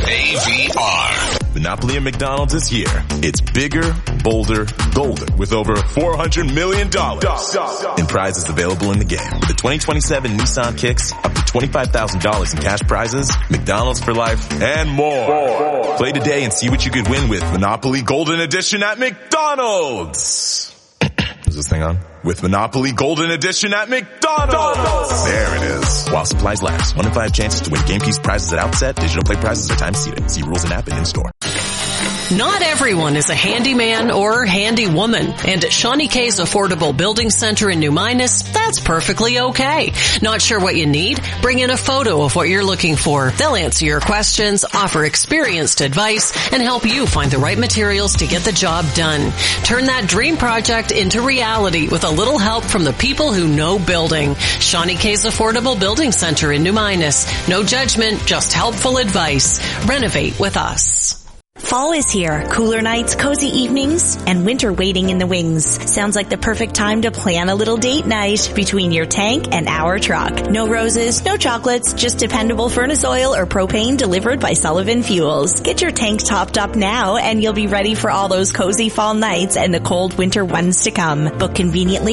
AVR. Monopoly at McDonald's is here. It's bigger, bolder, golder with over $400 million in prizes available in the game. With the 2027 Nissan Kicks, up to $25,000 in cash prizes, McDonald's for life, and more. Play today and see what you could win with Monopoly Golden Edition at McDonald's. Is this thing on? With Monopoly Golden Edition at McDonald's. There it is. While supplies last. 1 in 5 chances to win game piece prizes at outset. Digital play prizes are time seated. See rules and app and in-store. Not everyone is a handyman or handywoman, and at Shawnee K's Affordable Building Center in New Minas, that's perfectly okay. Not sure what you need? Bring in a photo of what you're looking for. They'll answer your questions, offer experienced advice, and help you find the right materials to get the job done. Turn that dream project into reality with a little help from the people who know building. Shawnee K's Affordable Building Center in New Minas. No judgment, just helpful advice. Renovate with us. Fall is here. Cooler nights, cozy evenings, and winter waiting in the wings. Sounds like the perfect time to plan a little date night between your tank and our truck. No roses, no chocolates, just dependable furnace oil or propane delivered by Sullivan Fuels. Get your tank topped up now and you'll be ready for all those cozy fall nights and the cold winter ones to come. Book conveniently